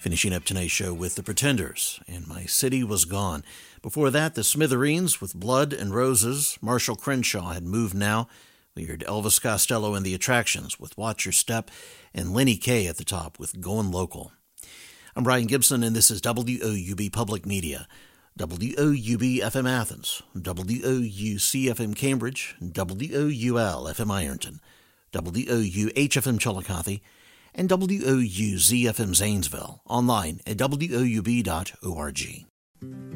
Finishing up tonight's show with The Pretenders, and My City Was Gone. Before that, The Smithereens with Blood and Roses. Marshall Crenshaw had Moved Now. We heard Elvis Costello and The Attractions with Watch Your Step, and Lenny Kaye at the top with Goin' Local. I'm Brian Gibson, and this is WOUB Public Media. WOUB FM Athens, WOUC FM Cambridge, WOUL FM Ironton, WOUH FM Chillicothe, and WOUZ FM Zanesville, online at woub.org.